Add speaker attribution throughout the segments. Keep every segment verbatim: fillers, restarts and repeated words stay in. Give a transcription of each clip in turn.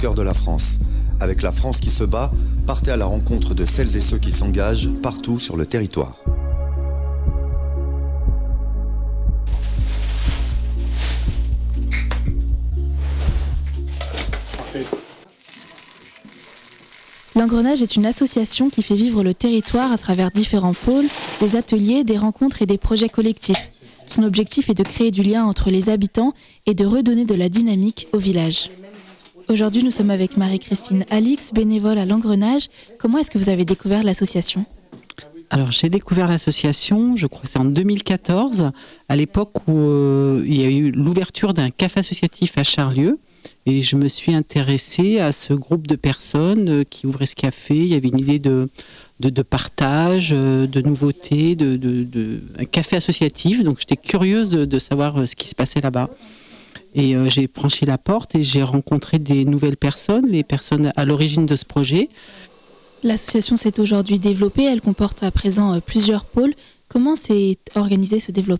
Speaker 1: cœur de la France. Avec La France qui se bat, partez à la rencontre de celles et ceux qui s'engagent partout sur le territoire.
Speaker 2: L'Engrenage est une association qui fait vivre le territoire à travers différents pôles, des ateliers, des rencontres et des projets collectifs. Son objectif est de créer du lien entre les habitants et de redonner de la dynamique au village. Aujourd'hui, nous sommes avec Marie-Christine Alix, bénévole à l'Engrenage. Comment est-ce que vous avez découvert l'association ?
Speaker 3: Alors, j'ai découvert l'association, je crois que c'est en deux mille quatorze, à l'époque où euh, il y a eu l'ouverture d'un café associatif à Charlieu. Et je me suis intéressée à ce groupe de personnes qui ouvraient ce café. Il y avait une idée de, de, de partage, de nouveauté, de, de, de un café associatif. Donc j'étais curieuse de, de savoir ce qui se passait là-bas. Et euh, j'ai franchi la porte et j'ai rencontré des nouvelles personnes, les personnes à l'origine de ce projet.
Speaker 2: L'association s'est aujourd'hui développée. Elle comporte à présent plusieurs pôles. Comment s'est organisé ce développement ?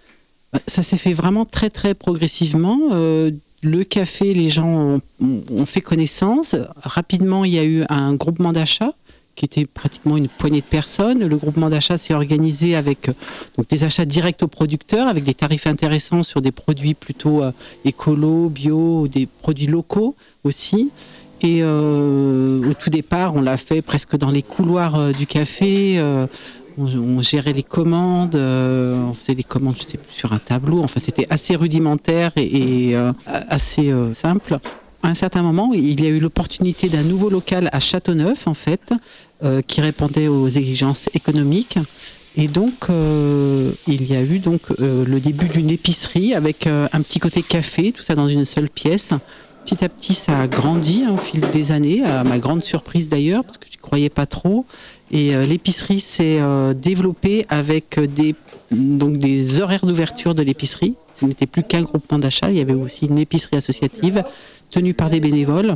Speaker 3: Ça s'est fait vraiment très très progressivement. Euh, Le café, les gens ont, ont fait connaissance. Rapidement, il y a eu un groupement d'achat qui était pratiquement une poignée de personnes. Le groupement d'achat s'est organisé avec donc, des achats directs aux producteurs, avec des tarifs intéressants sur des produits plutôt euh, écolo, bio, des produits locaux aussi. Et euh, au tout départ, on l'a fait presque dans les couloirs euh, du café. Euh, On, on gérait les commandes, euh, on faisait les commandes, je sais plus, sur un tableau. Enfin, c'était assez rudimentaire et, et euh, assez euh, simple. À un certain moment, il y a eu l'opportunité d'un nouveau local à Châteauneuf, en fait, euh, qui répondait aux exigences économiques. Et donc, euh, il y a eu donc euh, le début d'une épicerie avec euh, un petit côté café, tout ça dans une seule pièce. Petit à petit, ça a grandi hein, au fil des années, à ma grande surprise d'ailleurs, parce que je ne croyais pas trop. Et euh, l'épicerie s'est euh, développée avec des, donc des horaires d'ouverture de l'épicerie. Ce n'était plus qu'un groupement d'achat, il y avait aussi une épicerie associative tenue par des bénévoles.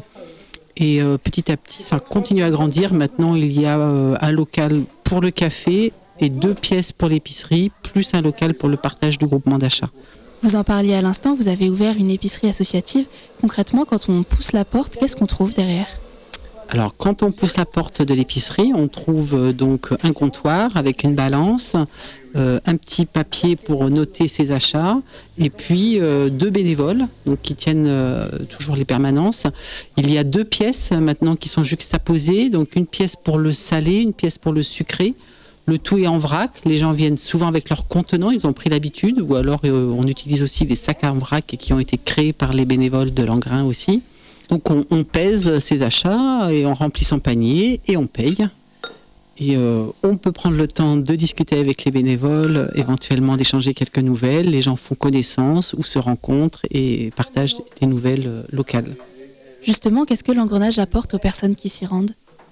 Speaker 3: Et euh, petit à petit, ça continue à grandir. Maintenant, il y a euh, un local pour le café et deux pièces pour l'épicerie, plus un local pour le partage du groupement d'achat.
Speaker 2: Vous en parliez à l'instant, vous avez ouvert une épicerie associative. Concrètement, quand on pousse la porte, qu'est-ce qu'on trouve derrière ?
Speaker 3: Alors, quand on pousse la porte de l'épicerie, on trouve euh, donc un comptoir avec une balance, euh, un petit papier pour noter ses achats, et puis euh, deux bénévoles donc, qui tiennent euh, toujours les permanences. Il y a deux pièces maintenant qui sont juxtaposées, donc une pièce pour le salé, une pièce pour le sucré. Le tout est en vrac, les gens viennent souvent avec leurs contenants, ils ont pris l'habitude, ou alors euh, on utilise aussi des sacs en vrac qui ont été créés par les bénévoles de l'Engrain aussi. Donc on, on pèse ses achats et on remplit son panier et on paye. Et euh, on peut prendre le temps de discuter avec les bénévoles, éventuellement d'échanger quelques nouvelles. Les gens font connaissance ou se rencontrent et partagent des nouvelles locales.
Speaker 2: Justement, qu'est-ce que l'Engrenage apporte aux personnes qui s'y rendent ?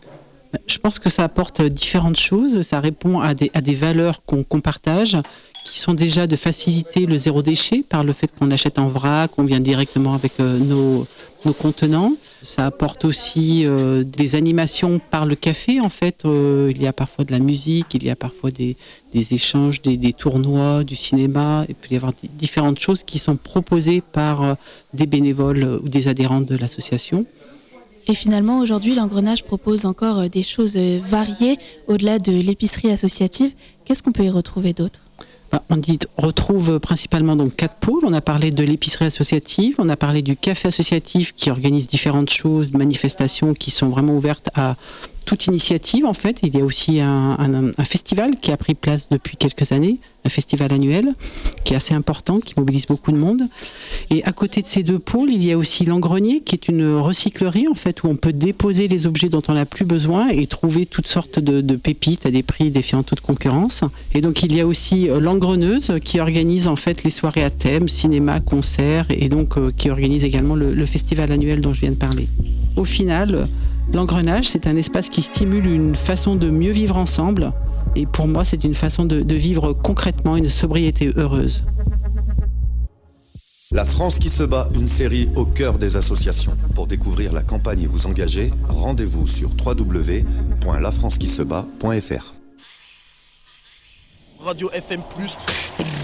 Speaker 3: Je pense que ça apporte différentes choses. Ça répond à des, à des valeurs qu'on, qu'on partage, qui sont déjà de faciliter le zéro déchet par le fait qu'on achète en vrac, on vient directement avec euh, nos, nos contenants. Ça apporte aussi euh, des animations par le café. En fait, euh, il y a parfois de la musique, il y a parfois des, des échanges, des, des tournois, du cinéma. Il peut y avoir d- différentes choses qui sont proposées par euh, des bénévoles ou des adhérents de l'association.
Speaker 2: Et finalement, aujourd'hui, l'Engrenage propose encore des choses variées au-delà de l'épicerie associative. Qu'est-ce qu'on peut y retrouver d'autre ?
Speaker 3: On dit, retrouve principalement donc quatre pôles. On a parlé de l'épicerie associative, on a parlé du café associatif qui organise différentes choses, manifestations qui sont vraiment ouvertes à toute initiative en fait. Il y a aussi un, un, un festival qui a pris place depuis quelques années, un festival annuel qui est assez important, qui mobilise beaucoup de monde. Et à côté de ces deux pôles, il y a aussi l'Engrenier qui est une recyclerie en fait où on peut déposer les objets dont on n'a plus besoin et trouver toutes sortes de, de pépites à des prix défiant toute concurrence. Et donc il y a aussi l'Engreneuse qui organise en fait les soirées à thème, cinéma, concerts et donc euh, qui organise également le, le festival annuel dont je viens de parler. Au final, l'Engrenage, c'est un espace qui stimule une façon de mieux vivre ensemble. Et pour moi, c'est une façon de, de vivre concrètement une sobriété heureuse.
Speaker 1: La France qui se bat, une série au cœur des associations. Pour découvrir la campagne et vous engager, rendez-vous sur w w w point la france qui se bat point f r.
Speaker 4: Radio F M plus.